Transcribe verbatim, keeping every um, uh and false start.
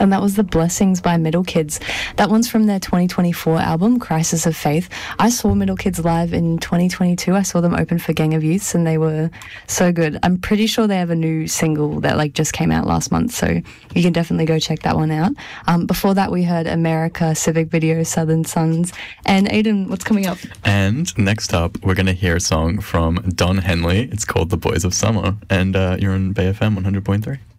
And that was The Blessings by Middle Kids. That one's from their twenty twenty-four album, Crisis of Faith. I saw Middle Kids live in twenty twenty-two. I saw them open for Gang of Youths, and they were so good. I'm pretty sure they have a new single that like just came out last month, so you can definitely go check that one out. Um, before that, we heard America, Civic Video, Southern Sons. And Aiden, what's coming up? And next up, we're going to hear a song from Don Henley. It's called The Boys of Summer. And uh, you're on Bay F M one hundred point three.